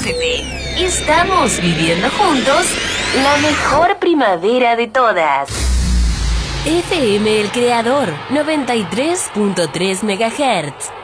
Relájate. Estamos viviendo juntos la mejor primavera de todas. FM El Creador, 93.3 MHz.